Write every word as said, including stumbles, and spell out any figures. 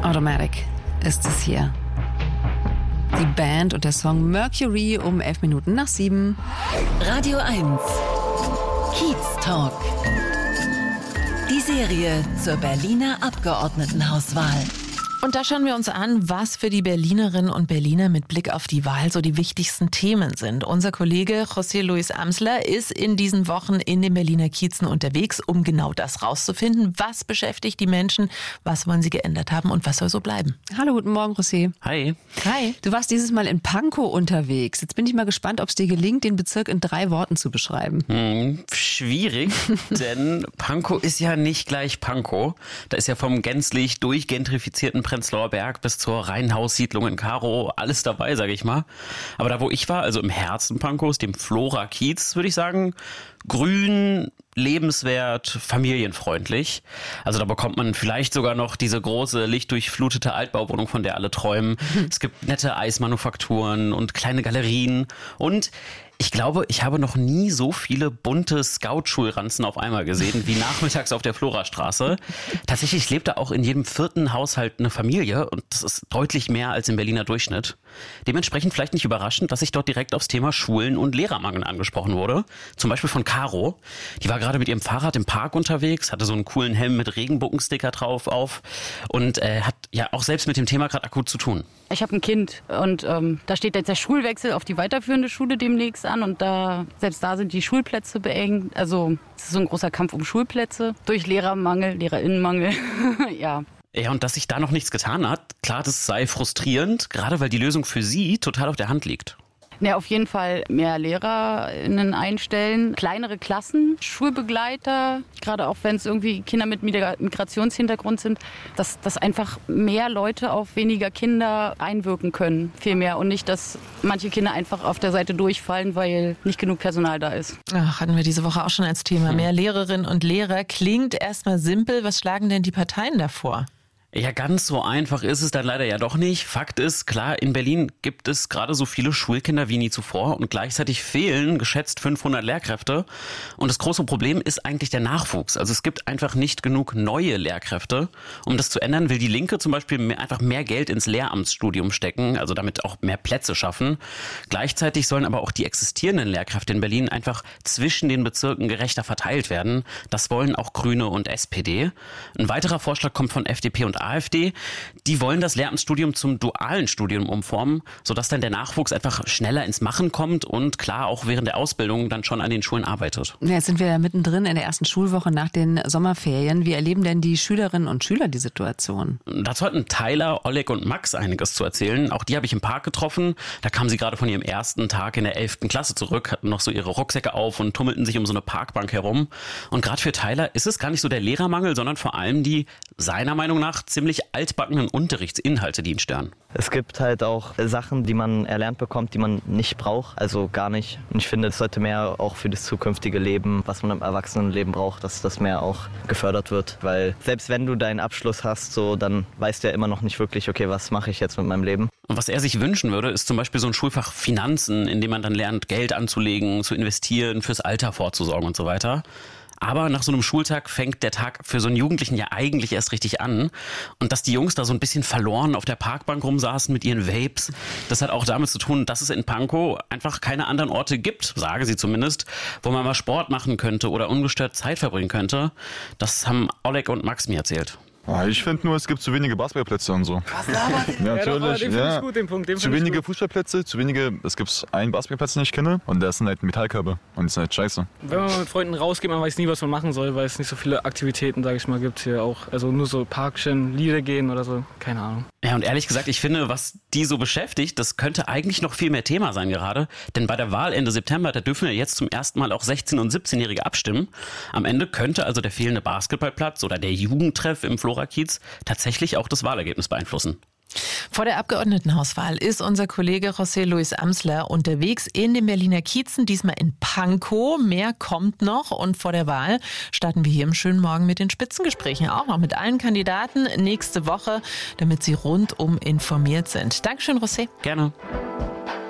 Automatic ist es hier. Die Band und der Song Mercury um elf Minuten nach sieben. Radio eins. Kiez Talk. Die Serie zur Berliner Abgeordnetenhauswahl. Und da schauen wir uns an, was für die Berlinerinnen und Berliner mit Blick auf die Wahl so die wichtigsten Themen sind. Unser Kollege José Luis Amsler ist in diesen Wochen in den Berliner Kiezen unterwegs, um genau das rauszufinden. Was beschäftigt die Menschen, was wollen sie geändert haben und was soll so bleiben? Hallo, guten Morgen, José. Hi. Hi. Du warst dieses Mal in Pankow unterwegs. Jetzt bin ich mal gespannt, ob es dir gelingt, den Bezirk in drei Worten zu beschreiben. Hm, schwierig, denn Pankow ist ja nicht gleich Pankow. Da ist ja vom gänzlich durchgentrifizierten Prenzlauer Berg bis zur Reihenhaussiedlung in Karow alles dabei, sage ich mal. Aber da, wo ich war, also im Herzen Pankows, dem Flora-Kiez, würde ich sagen, grün, lebenswert, familienfreundlich. Also da bekommt man vielleicht sogar noch diese große, lichtdurchflutete Altbauwohnung, von der alle träumen. Es gibt nette Eismanufakturen und kleine Galerien und ich glaube, ich habe noch nie so viele bunte Scout-Schulranzen auf einmal gesehen wie nachmittags auf der Florastraße. Tatsächlich lebt da auch in jedem vierten Haushalt eine Familie und das ist deutlich mehr als im Berliner Durchschnitt. Dementsprechend vielleicht nicht überraschend, dass ich dort direkt aufs Thema Schulen und Lehrermangel angesprochen wurde. Zum Beispiel von Caro. Die war gerade mit ihrem Fahrrad im Park unterwegs, hatte so einen coolen Helm mit Regenbogensticker drauf auf und äh, hat ja auch selbst mit dem Thema gerade akut zu tun. Ich habe ein Kind und ähm, da steht jetzt der Schulwechsel auf die weiterführende Schule demnächst an und da selbst da sind die Schulplätze beengt. Also es ist so ein großer Kampf um Schulplätze durch Lehrermangel, Lehrerinnenmangel. Ja. Ja, und dass sich da noch nichts getan hat, klar, das sei frustrierend, gerade weil die Lösung für sie total auf der Hand liegt. Ja, auf jeden Fall mehr LehrerInnen einstellen, kleinere Klassen, Schulbegleiter, gerade auch wenn es irgendwie Kinder mit Migrationshintergrund sind, dass, dass einfach mehr Leute auf weniger Kinder einwirken können, viel mehr. Und nicht, dass manche Kinder einfach auf der Seite durchfallen, weil nicht genug Personal da ist. Ach, hatten wir diese Woche auch schon als Thema. Mehr Lehrerinnen und Lehrer klingt erstmal simpel. Was schlagen denn die Parteien davor? Ja, ganz so einfach ist es dann leider ja doch nicht. Fakt ist, klar, in Berlin gibt es gerade so viele Schulkinder wie nie zuvor und gleichzeitig fehlen geschätzt fünfhundert Lehrkräfte. Und das große Problem ist eigentlich der Nachwuchs. Also es gibt einfach nicht genug neue Lehrkräfte. Um das zu ändern, will die Linke zum Beispiel mehr, einfach mehr Geld ins Lehramtsstudium stecken, also damit auch mehr Plätze schaffen. Gleichzeitig sollen aber auch die existierenden Lehrkräfte in Berlin einfach zwischen den Bezirken gerechter verteilt werden. Das wollen auch Grüne und S P D. Ein weiterer Vorschlag kommt von F D P und AfD, die wollen das Lehramtsstudium zum dualen Studium umformen, sodass dann der Nachwuchs einfach schneller ins Machen kommt und klar auch während der Ausbildung dann schon an den Schulen arbeitet. Ja, jetzt sind wir ja mittendrin in der ersten Schulwoche nach den Sommerferien. Wie erleben denn die Schülerinnen und Schüler die Situation? Dazu hatten Tyler, Oleg und Max einiges zu erzählen. Auch die habe ich im Park getroffen. Da kamen sie gerade von ihrem ersten Tag in der elften Klasse zurück, hatten noch so ihre Rucksäcke auf und tummelten sich um so eine Parkbank herum. Und gerade für Tyler ist es gar nicht so der Lehrermangel, sondern vor allem die, seiner Meinung nach, ziemlich altbackenen Unterrichtsinhalte, die ihn stören. Es gibt halt auch Sachen, die man erlernt bekommt, die man nicht braucht, also gar nicht. Und ich finde, es sollte mehr auch für das zukünftige Leben, was man im Erwachsenenleben braucht, dass das mehr auch gefördert wird. Weil selbst wenn du deinen Abschluss hast, so, dann weißt du ja immer noch nicht wirklich, okay, was mache ich jetzt mit meinem Leben. Und was er sich wünschen würde, ist zum Beispiel so ein Schulfach Finanzen, in dem man dann lernt, Geld anzulegen, zu investieren, fürs Alter vorzusorgen und so weiter. Aber nach so einem Schultag fängt der Tag für so einen Jugendlichen ja eigentlich erst richtig an. Und dass die Jungs da so ein bisschen verloren auf der Parkbank rumsaßen mit ihren Vapes, das hat auch damit zu tun, dass es in Pankow einfach keine anderen Orte gibt, sagen sie zumindest, wo man mal Sport machen könnte oder ungestört Zeit verbringen könnte. Das haben Oleg und Max mir erzählt. Ich finde nur, es gibt zu wenige Basketballplätze und so. Was labert ja, natürlich. Den ja. ich gut, den Punkt. Den zu wenige Fußballplätze, zu wenige, es gibt einen Basketballplatz, den ich kenne und der ist halt ein Metallkörbe und das ist halt scheiße. Wenn man mit Freunden rausgeht, man weiß nie, was man machen soll, weil es nicht so viele Aktivitäten, sage ich mal, gibt hier auch. Also nur so Parkchen, Lieder gehen oder so, keine Ahnung. Ja, und ehrlich gesagt, ich finde, was die so beschäftigt, das könnte eigentlich noch viel mehr Thema sein gerade. Denn bei der Wahl Ende September, da dürfen ja jetzt zum ersten Mal auch sechzehn- und siebzehnjährige abstimmen. Am Ende könnte also der fehlende Basketballplatz oder der Jugendtreff im Flora-Kiez tatsächlich auch das Wahlergebnis beeinflussen. Vor der Abgeordnetenhauswahl ist unser Kollege José Luis Amsler unterwegs in den Berliner Kiezen, diesmal in Pankow. Mehr kommt noch und vor der Wahl starten wir hier im schönen Morgen mit den Spitzengesprächen, auch noch mit allen Kandidaten nächste Woche, damit Sie rundum informiert sind. Dankeschön, José. Gerne.